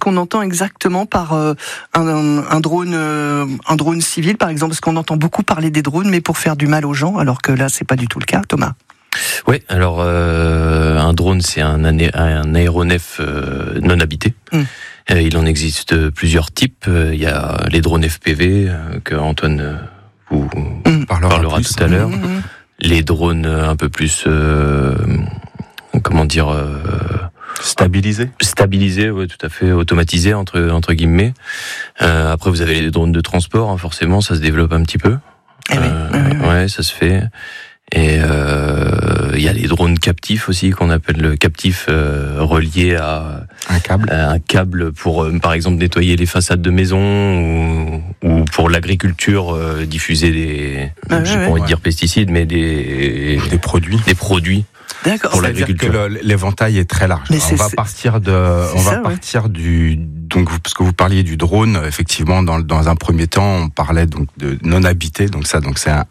qu'on entend exactement par un drone civil, par exemple, parce qu'on entend beaucoup parler des drones, mais pour faire du mal aux gens, alors que là, c'est pas du tout le cas, Thomas. Oui, alors un drone, c'est un aéronef non habité. Il en existe plusieurs types. Il y a les drones FPV que Antoine vous parlera tout à l'heure. Les drones un peu plus, stabilisés, ouais, tout à fait, automatisés entre guillemets. Après, vous avez les drones de transport, hein, forcément, ça se développe un petit peu. Ouais, ça se fait. Et il y a les drones captifs aussi, qu'on appelle captifs, reliés à un câble pour, par exemple, nettoyer les façades de maisons ou pour l'agriculture, diffuser des, j'ai pas envie de dire pesticides, mais des produits. Des produits. D'accord. Pour l'agriculture. Que l'éventail est très large. On va partir du donc parce que vous parliez du drone, effectivement dans un premier temps, on parlait donc de non habité, donc c'est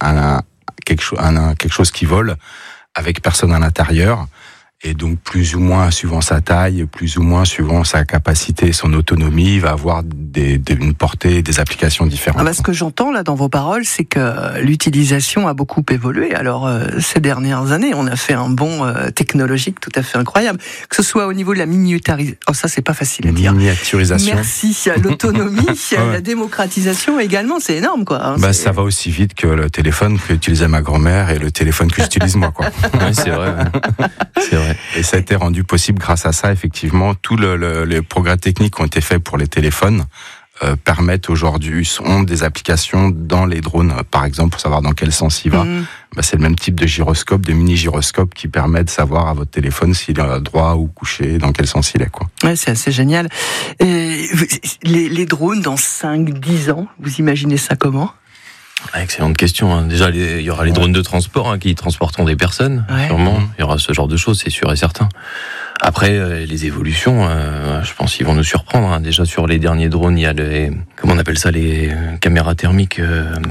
quelque chose qui vole avec personne à l'intérieur, et donc plus ou moins suivant sa taille, plus ou moins suivant sa capacité, son autonomie, il va avoir une portée, des applications différentes. Ce que j'entends là dans vos paroles, c'est que l'utilisation a beaucoup évolué. Alors ces dernières années, on a fait un bond technologique tout à fait incroyable, que ce soit au niveau de la miniaturisation. Oh, ça c'est pas facile à dire. Miniaturisation. Merci. L'autonomie, la démocratisation également, c'est énorme quoi. Hein, ça va aussi vite que le téléphone qu'utilisait ma grand-mère et le téléphone que j'utilise moi quoi. Ouais, c'est vrai. C'est vrai. Et ça a été rendu possible grâce à ça, effectivement. Tous les progrès techniques qui ont été faits pour les téléphones permettent aujourd'hui, ont des applications dans les drones, par exemple, pour savoir dans quel sens il va. C'est le même type de gyroscope, de mini-gyroscope qui permet de savoir à votre téléphone s'il est droit ou couché, dans quel sens il est, quoi. Ouais, c'est assez génial. Et les drones dans 5-10 ans, vous imaginez ça comment ? Excellente question. Hein. Déjà, il y aura les drones de transport qui transporteront des personnes, sûrement. Il y aura ce genre de choses, c'est sûr et certain. Après, les évolutions, je pense qu'ils vont nous surprendre. Hein. Déjà, sur les derniers drones, il y a comment on appelle ça, les caméras thermiques.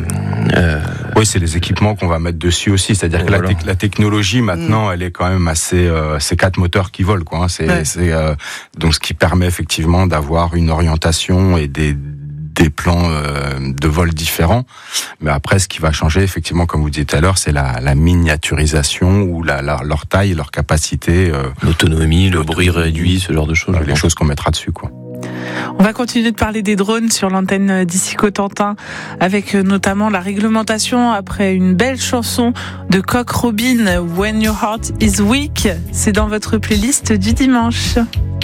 Oui, c'est les équipements qu'on va mettre dessus aussi. C'est-à-dire que la technologie, maintenant, elle est quand même assez... c'est 4 moteurs qui volent, quoi. Hein. Donc, ce qui permet effectivement d'avoir une orientation et des plans de vol différents. Mais après, ce qui va changer, effectivement, comme vous disiez tout à l'heure, c'est la miniaturisation ou leur taille, leur capacité. L'autonomie, le bruit réduit, ce genre de choses. Les choses qu'on mettra dessus, quoi. On va continuer de parler des drones sur l'antenne d'ici Cotentin, avec notamment la réglementation après une belle chanson de Coq Robin, When Your Heart Is Weak. C'est dans votre playlist du dimanche.